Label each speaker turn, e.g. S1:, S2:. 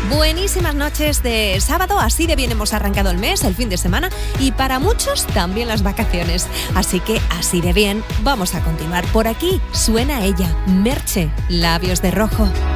S1: Buenísimas noches de sábado, así de bien hemos arrancado el mes, el fin de semana y para muchos también las vacaciones. Así que así de bien vamos a continuar. Por aquí suena ella, Merche, Labios de Rojo.